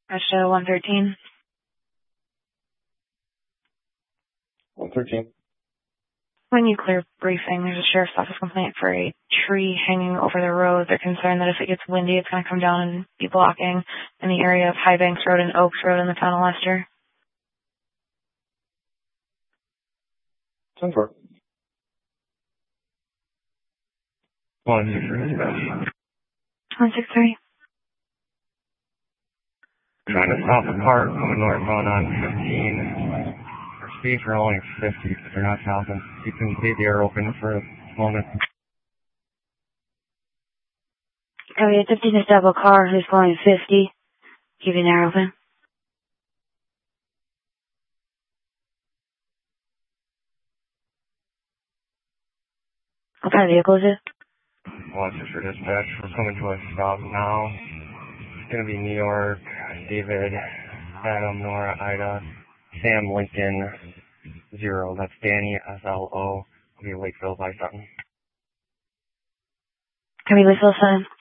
Russia 113. 113. When you clear briefing, there's a sheriff's office complaint for a tree hanging over the road. They're concerned that if it gets windy, it's going to come down and be blocking in the area of High Banks Road and Oaks Road in the town of Lester. 10-4. 163. 163. Trying to stop the car coming northbound on 15. Our speeds are only 50, but they're not stopping. You can leave the air open for a moment. Copy, it's 15 to stop a car who's going 50. Keep an air open. What kind of vehicle is it? Rochester Dispatch, we're coming to a stop now. It's going to be New York, David, Adam, Nora, Ida, Sam, Lincoln, 0. That's Danny, SLO. We'll be Lakeville by 7. Copy, Lakeville 7.